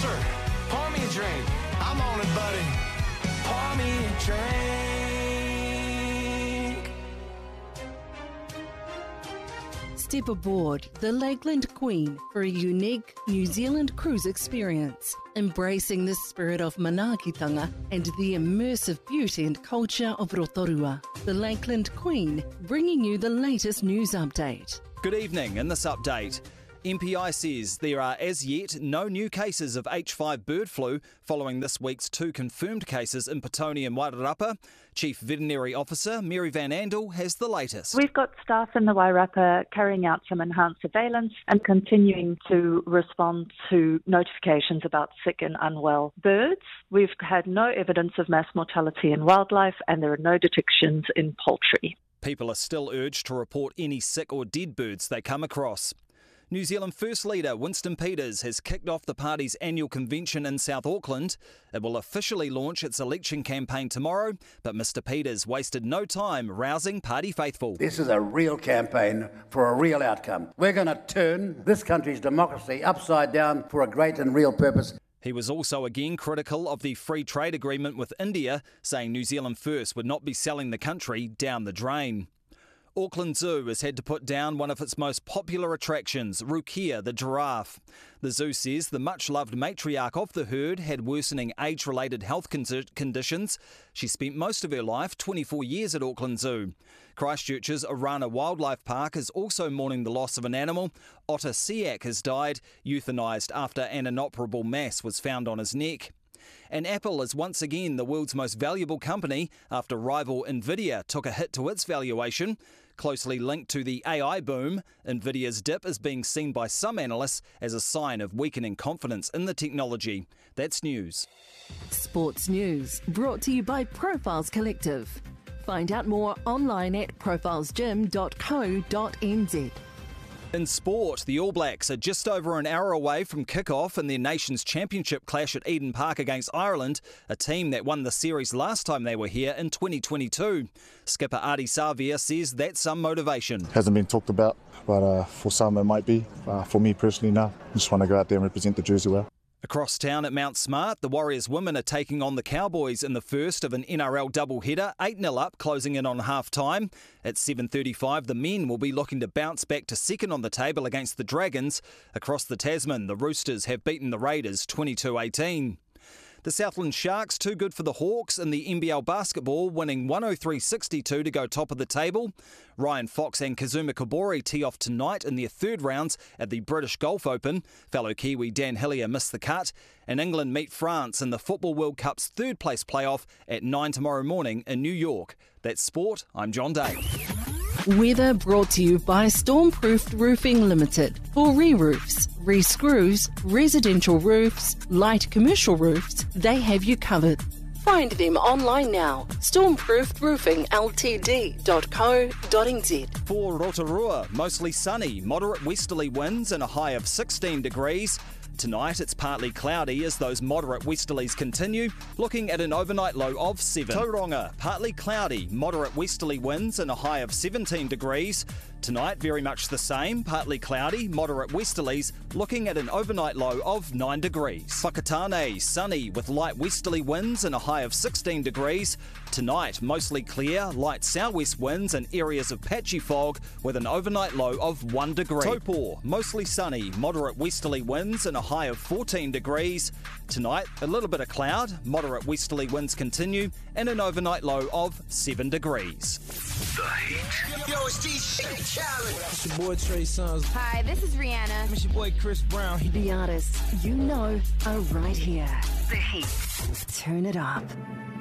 closer. Pour me a drink. I'm on it, buddy. Pour me a drink. Step aboard the Lakeland Queen for a unique New Zealand cruise experience, embracing the spirit of manaakitanga and the immersive beauty and culture of Rotorua. The Lakeland Queen, bringing you the latest news update. Good evening. In this update, MPI says there are as yet no new cases of H5 bird flu following this week's 2 confirmed cases in Petone and Wairarapa. Chief Veterinary Officer Mary Van Andel has the latest. We've got staff in the Wairarapa carrying out some enhanced surveillance and continuing to respond to notifications about sick and unwell birds. We've had no evidence of mass mortality in wildlife and there are no detections in poultry. People are still urged to report any sick or dead birds they come across. New Zealand First Leader Winston Peters has kicked off the party's annual convention in South Auckland. It will officially launch its election campaign tomorrow, but Mr Peters wasted no time rousing party faithful. This is a real campaign for a real outcome. We're going to turn this country's democracy upside down for a great and real purpose. He was also again critical of the free trade agreement with India, saying New Zealand First would not be selling the country down the drain. Auckland Zoo has had to put down one of its most popular attractions, Rukia the giraffe. The zoo says the much-loved matriarch of the herd had worsening age-related health conditions. She spent most of her life, 24 years at Auckland Zoo. Christchurch's Orana Wildlife Park is also mourning the loss of an animal. Otter Siak has died, euthanised after an inoperable mass was found on his neck. And Apple is once again the world's most valuable company after rival Nvidia took a hit to its valuation. Closely linked to the AI boom, Nvidia's dip is being seen by some analysts as a sign of weakening confidence in the technology. That's news. Sports news brought to you by Profiles Collective. Find out more online at profilesgym.co.nz. In sport, the All Blacks are just over an hour away from kick-off in their Nations Championship clash at Eden Park against Ireland, a team that won the series last time they were here in 2022. Skipper Ardie Savea says that's some motivation. Hasn't been talked about, but for some it might be. For me personally, no. Just want to go out there and represent the jersey well. Across town at Mount Smart, the Warriors women are taking on the Cowboys in the first of an NRL doubleheader, 8-0 up, closing in on half-time. At 7:35, the men will be looking to bounce back to second on the table against the Dragons. Across the Tasman, the Roosters have beaten the Raiders 22-18. The Southland Sharks too good for the Hawks in the NBL basketball, winning 103-62 to go top of the table. Ryan Fox and Kazuma Kobori tee off tonight in their third rounds at the British Golf Open. Fellow Kiwi Dan Hillier missed the cut. And England meet France in the Football World Cup's third place playoff at 9 tomorrow morning in New York. That's sport. I'm John Day. Weather brought to you by Stormproofed Roofing Limited. For re-roofs, re-screws, residential roofs, light commercial roofs, they have you covered. Find them online now. Stormproofedroofingltd.co.nz. For Rotorua, mostly sunny, moderate westerly winds and a high of 16 degrees. Tonight it's partly cloudy as those moderate westerlies continue, looking at an overnight low of 7. Tauranga, partly cloudy, moderate westerly winds and a high of 17 degrees. Tonight very much the same, partly cloudy, moderate westerlies, looking at an overnight low of 9 degrees. Whakatane, sunny with light westerly winds and a high of 16 degrees. Tonight mostly clear, light southwest winds and areas of patchy fog with an overnight low of 1 degree. Taupo, mostly sunny, moderate westerly winds and a high of 14 degrees. Tonight, a little bit of cloud, moderate westerly winds continue, and an overnight low of 7 degrees. The Heat. Yo, it's DJ Khaled. It's your boy Trey Songz. Hi, this is Rihanna. It's your boy Chris Brown. The artists you know are right here. The Heat. Turn it up.